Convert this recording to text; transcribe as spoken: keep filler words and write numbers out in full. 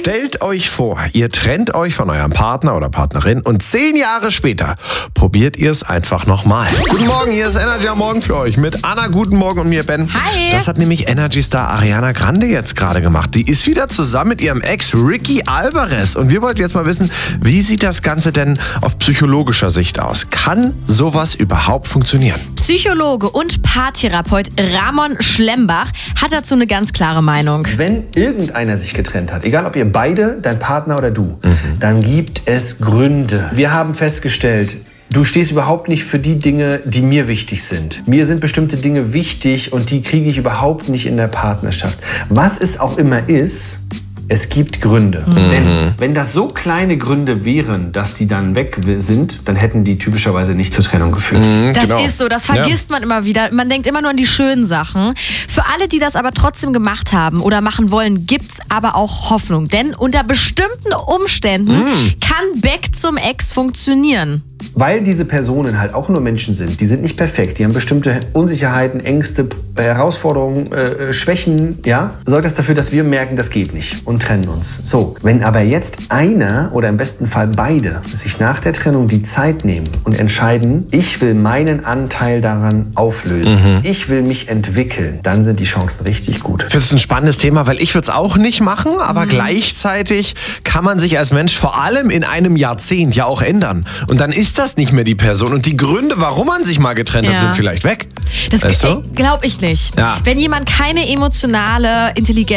Stellt euch vor, ihr trennt euch von eurem Partner oder Partnerin und zehn Jahre später probiert ihr es einfach nochmal. Guten Morgen, hier ist Energy am Morgen für euch mit Anna. Guten Morgen und mir, Ben. Hi. Das hat nämlich Energy-Star Ariana Grande jetzt gerade gemacht. Die ist wieder zusammen mit ihrem Ex Ricky Alvarez. Und wir wollten jetzt mal wissen, wie sieht das Ganze denn auf psychologischer Sicht aus? Kann sowas überhaupt funktionieren? Psychologe und Paartherapeut Ramon Schlembach hat dazu eine ganz klare Meinung. Wenn irgendeiner sich getrennt hat, egal ob ihr beide, dein Partner oder du, mhm. dann gibt es Gründe. Wir haben festgestellt, du stehst überhaupt nicht für die Dinge, die mir wichtig sind. Mir sind bestimmte Dinge wichtig und die kriege ich überhaupt nicht in der Partnerschaft. Was es auch immer ist, es gibt Gründe. Mhm. Denn wenn das so kleine Gründe wären, dass die dann weg sind, dann hätten die typischerweise nicht zur Trennung geführt. Mhm, das genau. ist so, das vergisst ja. man immer wieder. Man denkt immer nur an die schönen Sachen. Für alle, die das aber trotzdem gemacht haben oder machen wollen, gibt's aber auch Hoffnung. Denn unter bestimmten Umständen mhm. kann Back zum Ex funktionieren. Weil diese Personen halt auch nur Menschen sind, die sind nicht perfekt, die haben bestimmte Unsicherheiten, Ängste, Herausforderungen, äh, Schwächen, ja, sorgt das dafür, dass wir merken, das geht nicht und trennen uns. So, wenn aber jetzt einer oder im besten Fall beide sich nach der Trennung die Zeit nehmen und entscheiden, ich will meinen Anteil daran auflösen, mhm. ich will mich entwickeln, dann sind die Chancen richtig gut. Ich finde es ein spannendes Thema, weil ich würde es auch nicht machen, aber mhm. gleichzeitig kann man sich als Mensch vor allem in einem Jahrzehnt ja auch ändern. Und dann ist das nicht mehr die Person. Und die Gründe, warum man sich mal getrennt hat, ja. sind vielleicht weg. Das weißt du? glaube ich nicht. Ja. Wenn jemand keine emotionale Intelligenz